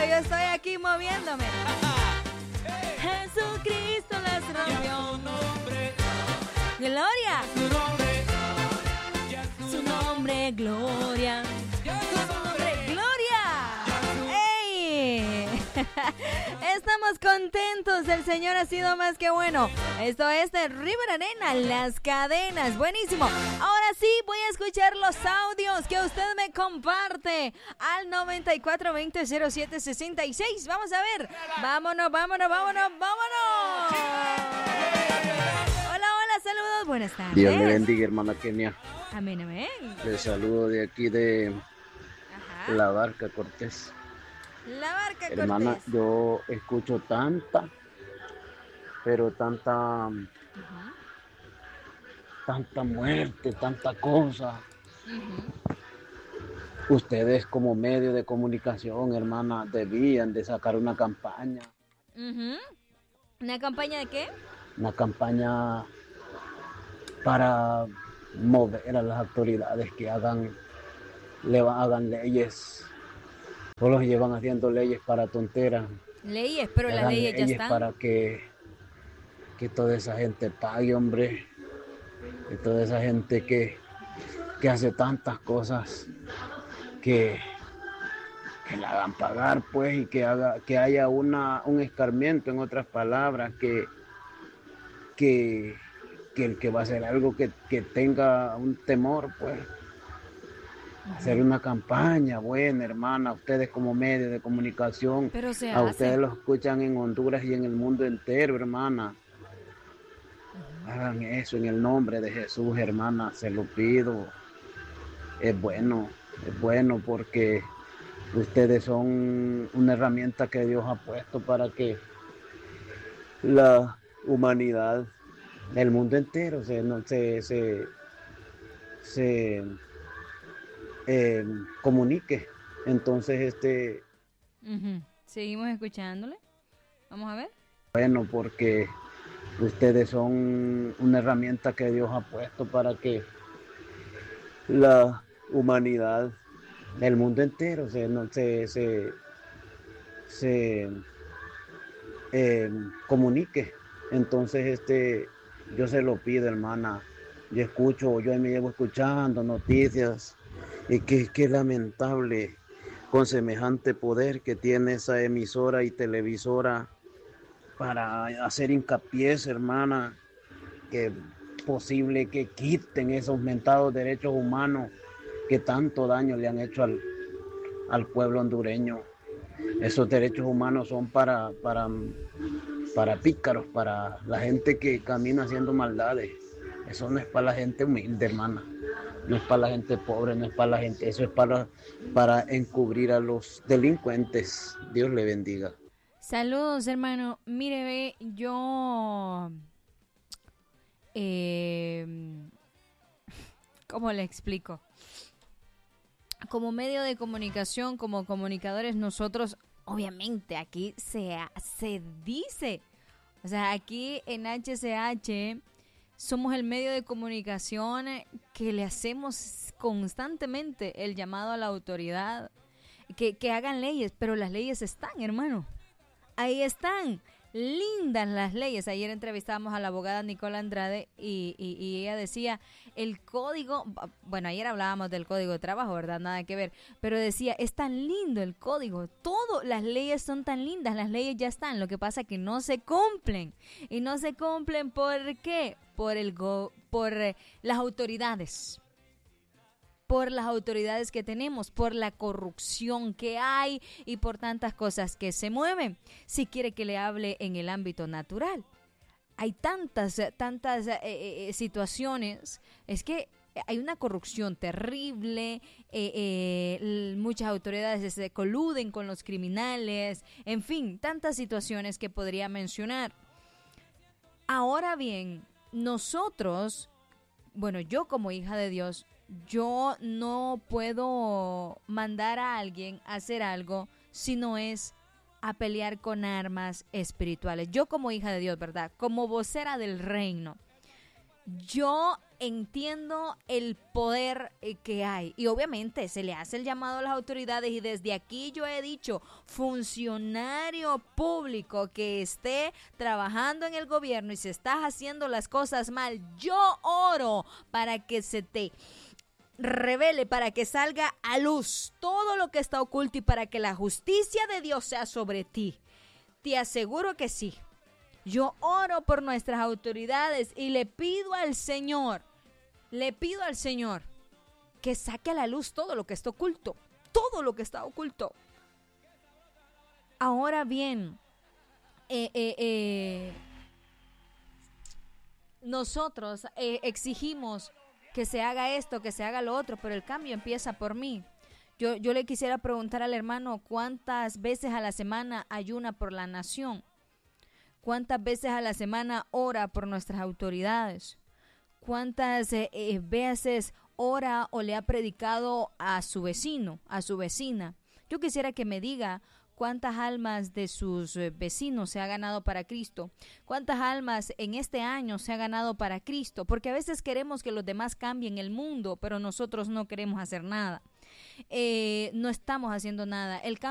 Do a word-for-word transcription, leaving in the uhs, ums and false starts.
yo estoy aquí moviéndome. Jesucristo las rompió. Gloria. Su nombre, gloria. Su nombre, gloria. ¡Ey! Estamos contentos. El Señor ha sido más que bueno. Esto es de River Arena, Las Cadenas. Buenísimo. Ahora sí, voy a escuchar los audios que usted me comparte al noventa y cuatro veinte cero siete sesenta y seis. Vamos a ver. Vámonos, vámonos, vámonos, vámonos. Hola, hola, saludos. Buenas tardes. Dios le bendiga, hermana Kenia. Amén, amén. Les saludo de aquí de Ajá. La Barca Cortés. La Barca Cortés. Hermana, yo escucho tanta, pero tanta, uh-huh. tanta muerte, tanta cosa. Uh-huh. Ustedes como medio de comunicación, hermana, debían de sacar una campaña. Uh-huh. ¿Una campaña de qué? Una campaña para mover a las autoridades que hagan, le hagan leyes. Solo llevan haciendo leyes para tonteras. Leyes, pero las leyes, leyes ya están. Para que, que toda esa gente pague, hombre. Que toda esa gente que, que hace tantas cosas que, que la hagan pagar, pues, y que haga, que haya una, un escarmiento, en otras palabras, que, que, que el que va a hacer algo que, que tenga un temor, pues. Hacer una campaña buena, hermana, ustedes como medios de comunicación, pero se a hace. Ustedes lo escuchan en Honduras y en el mundo entero, hermana. Uh-huh. Hagan eso en el nombre de Jesús, hermana, se lo pido. Es bueno, es bueno porque ustedes son una herramienta que Dios ha puesto para que la humanidad, el mundo entero, se, no, se, se, se Eh, comunique. Entonces este uh-huh. Seguimos escuchándole. Vamos a ver. Bueno, porque ustedes son una herramienta que Dios ha puesto para que la humanidad, el mundo entero se no, se, se, se eh, comunique. Entonces este yo se lo pido, hermana. Yo escucho, yo me llevo escuchando noticias. Y qué, qué lamentable con semejante poder que tiene esa emisora y televisora para hacer hincapié, hermana, que es posible que quiten esos mentados derechos humanos que tanto daño le han hecho al, al pueblo hondureño. Esos derechos humanos son para, para, para pícaros, para la gente que camina haciendo maldades. Eso no es para la gente humilde, hermana. No es para la gente pobre, no es para la gente, eso es para, para encubrir a los delincuentes. Dios le bendiga. Saludos, hermano. Mire, ve, yo... Eh, ¿Cómo le explico? Como medio de comunicación, como comunicadores, nosotros, obviamente, aquí se, se dice, o sea, aquí en H C H... somos el medio de comunicación que le hacemos constantemente el llamado a la autoridad, que, que hagan leyes, pero las leyes están, hermano. Ahí están, lindas las leyes. Ayer entrevistábamos a la abogada Nicole Andrade y, y, y ella decía, el código, bueno, ayer hablábamos del código de trabajo, ¿verdad? Nada que ver, pero decía, es tan lindo el código, todo, las leyes son tan lindas, las leyes ya están, lo que pasa es que no se cumplen. ¿Y no se cumplen por qué? Por, el go, por eh, las autoridades. Por las autoridades que tenemos, por la corrupción que hay y por tantas cosas que se mueven. Si quiere que le hable en el ámbito natural, hay tantas, tantas eh, eh, situaciones, es que hay una corrupción terrible, eh, eh, muchas autoridades se coluden con los criminales, en fin, tantas situaciones que podría mencionar. Ahora bien, nosotros, bueno, yo como hija de Dios, yo no puedo mandar a alguien a hacer algo si no es a pelear con armas espirituales. Yo como hija de Dios, ¿verdad? Como vocera del reino, yo entiendo el poder eh, que hay y obviamente se le hace el llamado a las autoridades y desde aquí yo he dicho, funcionario público que esté trabajando en el gobierno y se estás haciendo las cosas mal, yo oro para que se te revele, para que salga a luz todo lo que está oculto y para que la justicia de Dios sea sobre ti. Te aseguro que sí. Yo oro por nuestras autoridades y le pido al Señor, le pido al Señor que saque a la luz todo lo que está oculto, todo lo que está oculto. Ahora bien, eh, eh, eh, nosotros eh, exigimos que se haga esto, que se haga lo otro, pero el cambio empieza por mí. Yo, yo le quisiera preguntar al hermano cuántas veces a la semana ayuna por la nación, cuántas veces a la semana ora por nuestras autoridades, cuántas eh, eh, veces ora o le ha predicado a su vecino, a su vecina. Yo quisiera que me diga cuántas almas de sus vecinos se ha ganado para Cristo, cuántas almas en este año se ha ganado para Cristo, porque a veces queremos que los demás cambien el mundo, pero nosotros no queremos hacer nada. Eh, no estamos haciendo nada. El cambio